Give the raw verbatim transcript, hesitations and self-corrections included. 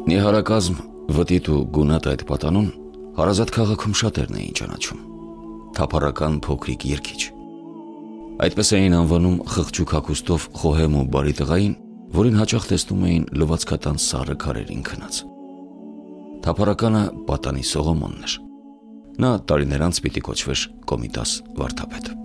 Նիհարակազմ, վտիտ ու գունատ այդ պատանուն հարազատ քաղաքում շատերն էին ճանաչում։ Թափառական փոքրիկ երգիչ։ Այդպես էին անվանում խղճուկ հագուստով խոհեմ ու բարի տղային, որին հաճախ տեսնում էին լվացքատան սառը քարերին քնած։ Թափառականը պատանի Սողոմոնն էր։ Նա տարիներ անց պիտի կոչվեր Կոմիտաս վարդապետ։